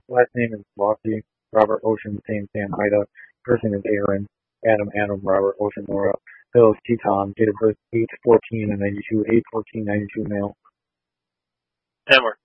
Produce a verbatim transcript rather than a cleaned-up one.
Last name is Rossi. Robert Ocean, Sam Sam Ida. First name is Aaron. Adam Adam Robert Ocean Laura. Bill is Teton. Date of birth eight fourteen and ninety two. eight fourteen ninety two male. Ten more.